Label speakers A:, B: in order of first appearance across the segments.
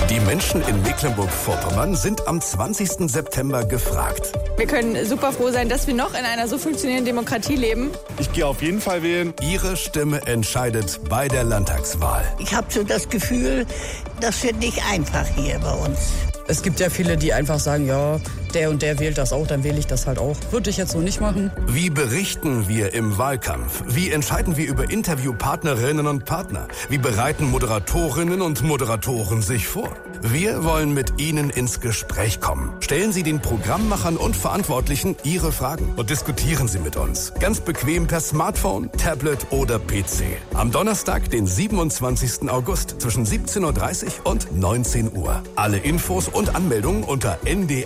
A: Die Menschen in Mecklenburg-Vorpommern sind am 20. September gefragt.
B: Wir können super froh sein, dass wir noch in einer so funktionierenden Demokratie leben.
C: Ich gehe auf jeden Fall wählen.
A: Ihre Stimme entscheidet bei der Landtagswahl.
D: Ich habe so das Gefühl, das wird nicht einfach hier bei uns.
E: Es gibt ja viele, die einfach sagen, ja, der und der wählt das auch, dann wähle ich das halt auch. Würde ich jetzt so nicht machen.
A: Wie berichten wir im Wahlkampf? Wie entscheiden wir über Interviewpartnerinnen und Partner? Wie bereiten Moderatorinnen und Moderatoren sich vor? Wir wollen mit Ihnen ins Gespräch kommen. Stellen Sie den Programmmachern und Verantwortlichen Ihre Fragen und diskutieren Sie mit uns. Ganz bequem per Smartphone, Tablet oder PC. Am Donnerstag, den 27. August zwischen 17.30 Uhr und 19 Uhr. Alle Infos und Anmeldungen unter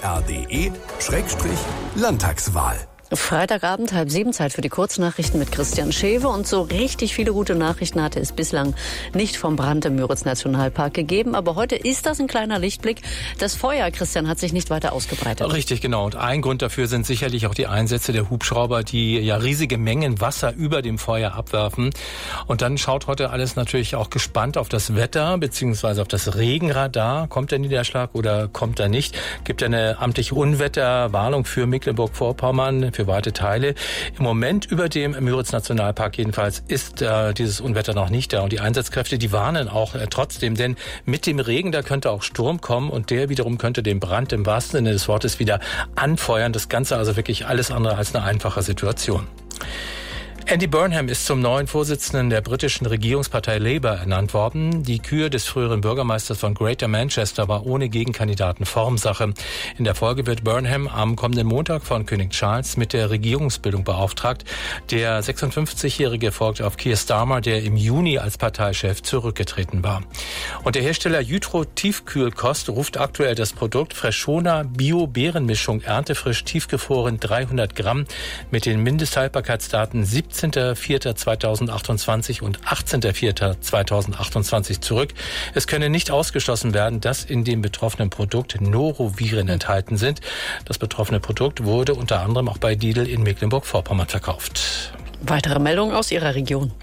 A: ndr.de/Landtagswahl.
F: Freitagabend, 6:30, Zeit für die Kurznachrichten mit Christian Schewe. Und so richtig viele gute Nachrichten hatte es bislang nicht vom Brand im Müritz-Nationalpark gegeben. Aber heute ist das ein kleiner Lichtblick. Das Feuer, Christian, hat sich nicht weiter ausgebreitet.
G: Richtig, genau. Und ein Grund dafür sind sicherlich auch die Einsätze der Hubschrauber, die ja riesige Mengen Wasser über dem Feuer abwerfen. Und dann schaut heute alles natürlich auch gespannt auf das Wetter beziehungsweise auf das Regenradar. Kommt der Niederschlag oder kommt er nicht? Gibt ja eine amtliche Unwetterwarnung für Mecklenburg-Vorpommern, für weite Teile. Im Moment über dem Müritz-Nationalpark jedenfalls ist dieses Unwetter noch nicht da. Und die Einsatzkräfte, die warnen auch trotzdem, denn mit dem Regen, da könnte auch Sturm kommen und der wiederum könnte den Brand im wahrsten Sinne des Wortes wieder anfeuern. Das Ganze also wirklich alles andere als eine einfache Situation. Andy Burnham ist zum neuen Vorsitzenden der britischen Regierungspartei Labour ernannt worden. Die Kür des früheren Bürgermeisters von Greater Manchester war ohne Gegenkandidaten Formsache. In der Folge wird Burnham am kommenden Montag von König Charles mit der Regierungsbildung beauftragt. Der 56-Jährige folgt auf Keir Starmer, der im Juni als Parteichef zurückgetreten war. Und der Hersteller Jytro Tiefkühlkost ruft aktuell das Produkt Freshona Bio-Beerenmischung erntefrisch tiefgefroren 300 Gramm mit den Mindesthaltbarkeitsdaten 17.04.2028 und 18.04.2028 zurück. Es könne nicht ausgeschlossen werden, dass in dem betroffenen Produkt Noroviren enthalten sind. Das betroffene Produkt wurde unter anderem auch bei Lidl in Mecklenburg-Vorpommern verkauft.
F: Weitere Meldungen aus Ihrer Region.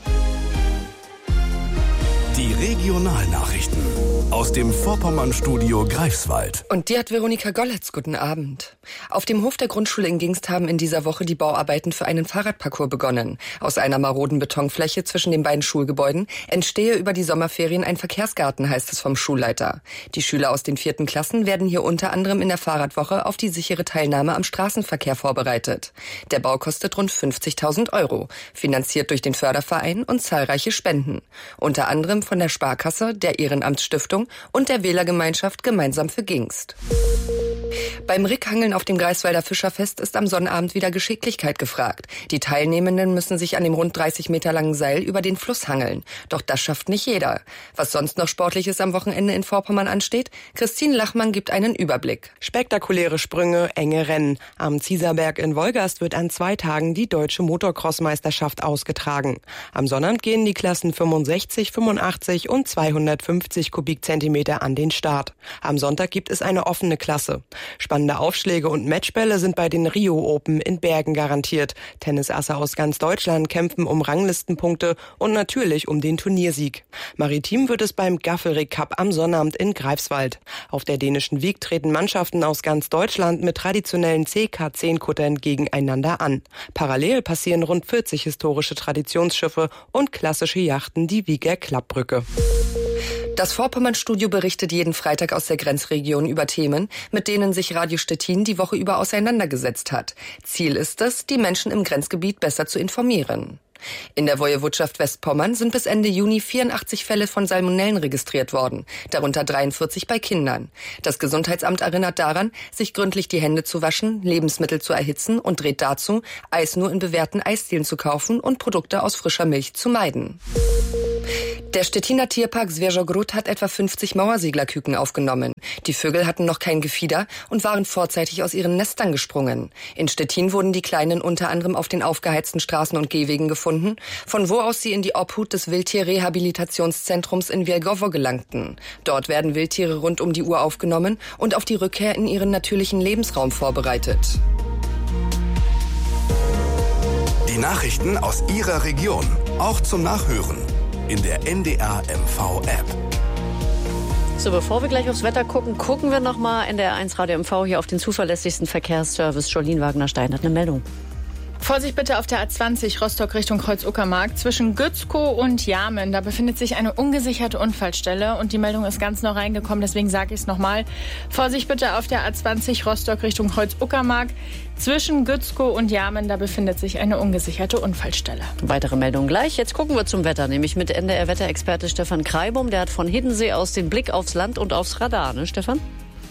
A: Die Regionalnachrichten aus dem Vorpommern-Studio Greifswald.
H: Und die hat Veronika Golletz. Guten Abend. Auf dem Hof der Grundschule in Gingst haben in dieser Woche die Bauarbeiten für einen Fahrradparcours begonnen. Aus einer maroden Betonfläche zwischen den beiden Schulgebäuden entstehe über die Sommerferien ein Verkehrsgarten, heißt es vom Schulleiter. Die Schüler aus den 4. Klassen werden hier unter anderem in der Fahrradwoche auf die sichere Teilnahme am Straßenverkehr vorbereitet. Der Bau kostet rund 50.000 €, finanziert durch den Förderverein und zahlreiche Spenden. Unter anderem von der Sparkasse, der Ehrenamtsstiftung und der Wählergemeinschaft Gemeinsam für Gingst. Beim Rickhangeln auf dem Greifswalder Fischerfest ist am Sonnabend wieder Geschicklichkeit gefragt. Die Teilnehmenden müssen sich an dem rund 30 Meter langen Seil über den Fluss hangeln. Doch das schafft nicht jeder. Was sonst noch Sportliches am Wochenende in Vorpommern ansteht? Christine Lachmann gibt einen Überblick.
I: Spektakuläre Sprünge, enge Rennen. Am Zieserberg in Wolgast wird an 2 Tagen die Deutsche Motocross-Meisterschaft ausgetragen. Am Sonnabend gehen die Klassen 65, 85 und 250 Kubikzentimeter an den Start. Am Sonntag gibt es eine offene Klasse. Spannende Aufschläge und Matchbälle sind bei den Rio Open in Bergen garantiert. Tennisasse aus ganz Deutschland kämpfen um Ranglistenpunkte und natürlich um den Turniersieg. Maritim wird es beim Gaffelrick Cup am Sonnabend in Greifswald. Auf der dänischen Wiek treten Mannschaften aus ganz Deutschland mit traditionellen CK-10-Kuttern gegeneinander an. Parallel passieren rund 40 historische Traditionsschiffe und klassische Yachten die Wieger Klappbrücke.
H: Das Vorpommern-Studio berichtet jeden Freitag aus der Grenzregion über Themen, mit denen sich Radio Stettin die Woche über auseinandergesetzt hat. Ziel ist es, die Menschen im Grenzgebiet besser zu informieren. In der Woiwodschaft Westpommern sind bis Ende Juni 84 Fälle von Salmonellen registriert worden, darunter 43 bei Kindern. Das Gesundheitsamt erinnert daran, sich gründlich die Hände zu waschen, Lebensmittel zu erhitzen und rät dazu, Eis nur in bewährten Eisdielen zu kaufen und Produkte aus frischer Milch zu meiden. Der Stettiner Tierpark Zvěřogród hat etwa 50 Mauerseglerküken aufgenommen. Die Vögel hatten noch kein Gefieder und waren vorzeitig aus ihren Nestern gesprungen. In Stettin wurden die Kleinen unter anderem auf den aufgeheizten Straßen und Gehwegen gefunden, von wo aus sie in die Obhut des Wildtierrehabilitationszentrums in Wielgowo gelangten. Dort werden Wildtiere rund um die Uhr aufgenommen und auf die Rückkehr in ihren natürlichen Lebensraum vorbereitet.
A: Die Nachrichten aus Ihrer Region, auch zum Nachhören in der NDR MV App.
F: So, bevor wir gleich aufs Wetter gucken wir nochmal in der 1 Radio MV hier auf den zuverlässigsten Verkehrsservice. Jolien Wagner-Stein hat eine Meldung.
B: Vorsicht bitte auf der A20 Rostock Richtung Kreuz-Uckermark zwischen Gützkow und Jamen. Da befindet sich eine ungesicherte Unfallstelle und die Meldung ist ganz neu reingekommen, deswegen sage ich es nochmal. Vorsicht bitte auf der A20 Rostock Richtung Kreuz-Uckermark zwischen Gützkow und Jamen. Da befindet sich eine ungesicherte Unfallstelle.
F: Weitere Meldungen gleich. Jetzt gucken wir zum Wetter, nämlich mit NDR-Wetterexperte Stefan Kreibum. Der hat von Hiddensee aus den Blick aufs Land und aufs Radar, ne Stefan?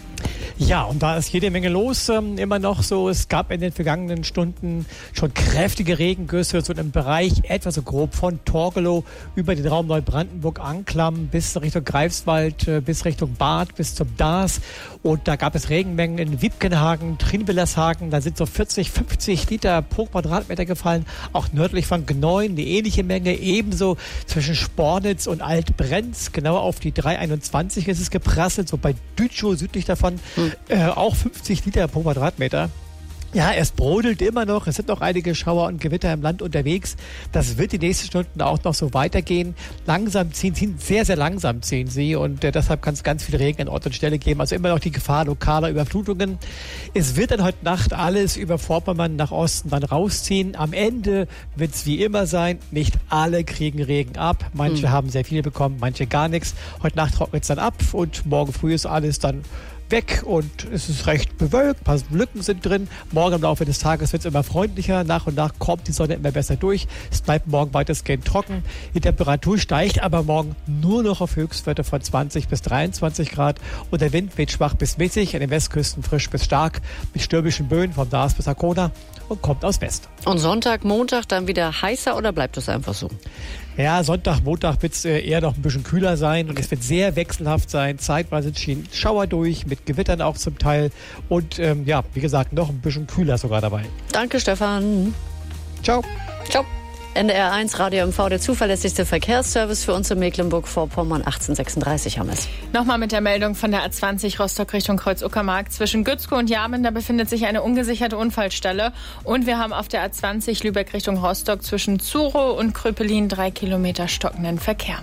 C: Ja, und da ist jede Menge los, immer noch so. Es gab in den vergangenen Stunden schon kräftige Regengüsse, so im Bereich etwa so grob von Torgelow über den Raum Neubrandenburg Anklam bis Richtung Greifswald, bis Richtung Bad, bis zum Daas. Und da gab es Regenmengen in Wiebkenhagen, Trinwillershagen. Da sind so 40, 50 Liter pro Quadratmeter gefallen. Auch nördlich von Gneuen eine ähnliche Menge. Ebenso zwischen Spornitz und Altbrenz. Genau auf die 321 ist es geprasselt, so bei Dütschow südlich davon. Auch 50 Liter pro Quadratmeter. Ja, es brodelt immer noch. Es sind noch einige Schauer und Gewitter im Land unterwegs. Das wird die nächsten Stunden auch noch so weitergehen. Langsam ziehen, sehr, sehr langsam ziehen sie. Und deshalb kann es ganz viel Regen an Ort und Stelle geben. Also immer noch die Gefahr lokaler Überflutungen. Es wird dann heute Nacht alles über Vorpommern nach Osten dann rausziehen. Am Ende wird es wie immer sein. Nicht alle kriegen Regen ab. Manche haben sehr viel bekommen, manche gar nichts. Heute Nacht trocknet es dann ab und morgen früh ist alles dann weg und es ist recht bewölkt, ein paar Lücken sind drin. Morgen im Laufe des Tages wird es immer freundlicher, nach und nach kommt die Sonne immer besser durch. Es bleibt morgen weitestgehend trocken. Die Temperatur steigt aber morgen nur noch auf Höchstwerte von 20 bis 23 Grad und der Wind weht schwach bis mäßig, an den Westküsten frisch bis stark mit stürmischen Böen vom Daas bis Arkona und kommt aus West.
F: Und Sonntag, Montag dann wieder heißer oder bleibt es einfach so?
C: Ja, Sonntag, Montag wird es eher noch ein bisschen kühler sein und es wird sehr wechselhaft sein. Zeitweise ziehen Schauer durch, mit Gewittern auch zum Teil und wie gesagt, noch ein bisschen kühler sogar dabei.
F: Danke, Stefan.
C: Ciao.
F: Ciao. NDR 1 Radio MV, der zuverlässigste Verkehrsservice für uns in Mecklenburg-Vorpommern. 1836 haben wir es.
B: Nochmal mit der Meldung von der A20 Rostock Richtung Kreuz-Uckermark. Zwischen Gützkow und Jamen, da befindet sich eine ungesicherte Unfallstelle. Und wir haben auf der A20 Lübeck Richtung Rostock zwischen Zurow und Kröpelin 3 Kilometer stockenden Verkehr.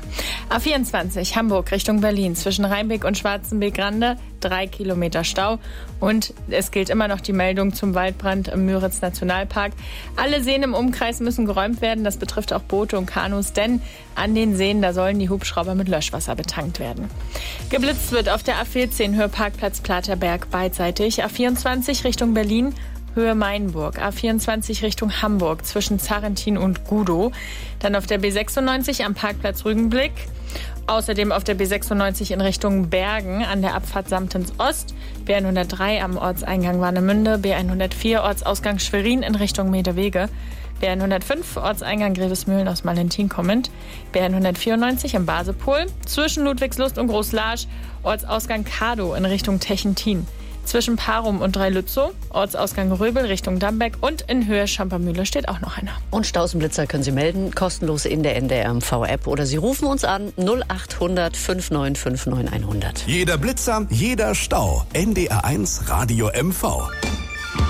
B: A24 Hamburg Richtung Berlin zwischen Rheinbeck und Schwarzenbeek-Grande 3 Kilometer Stau. Und es gilt immer noch die Meldung zum Waldbrand im Müritz-Nationalpark. Alle Seen im Umkreis müssen geräumt werden. Das betrifft auch Boote und Kanus, denn an den Seen, da sollen die Hubschrauber mit Löschwasser betankt werden. Geblitzt wird auf der A14 Höhe Parkplatz Platerberg beidseitig. A24 Richtung Berlin, Höhe Mainburg. A24 Richtung Hamburg zwischen Zarrentin und Gudow. Dann auf der B96 am Parkplatz Rügenblick. Außerdem auf der B96 in Richtung Bergen an der Abfahrt Samtens Ost, B103 am Ortseingang Warnemünde, B104 Ortsausgang Schwerin in Richtung Meedewege, B105 Ortseingang Grevesmühlen aus Malentin kommend, B194 im Basepol, zwischen Ludwigslust und Großlarsch, Ortsausgang Kadow in Richtung Techentin. Zwischen Parum und Dreilützow, Ortsausgang Röbel Richtung Dambeck und in Höhe Schampermühle steht auch noch einer.
F: Und Stausenblitzer können Sie melden, kostenlos in der NDR MV-App oder Sie rufen uns an 0800 5959 100.
A: Jeder Blitzer, jeder Stau. NDR 1 Radio MV.